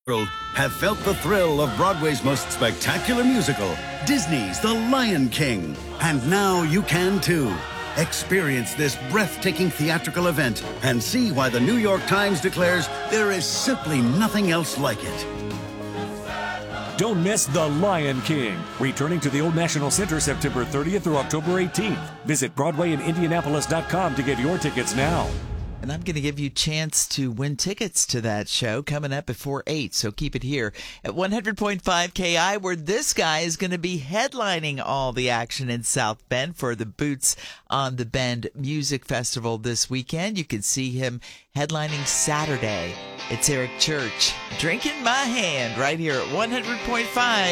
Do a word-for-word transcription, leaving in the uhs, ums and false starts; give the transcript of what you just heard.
have felt the thrill of Broadway's most spectacular musical, Disney's The Lion King. And now you can too. Experience this breathtaking theatrical event and see why the New York Times declares there is simply nothing else like it. Don't miss The Lion King, returning to the Old National Center September thirtieth through October eighteenth. Visit Broadway in Indianapolis dot com to get your tickets now. And I'm going to give you a chance to win tickets to that show coming up before eight, so keep it here at one hundred point five K I, where this guy is going to be headlining all the action in South Bend for the Boots on the Bend Music Festival this weekend. You can see him headlining Saturday. It's Eric Church, Drinking My Hand, right here at one hundred point five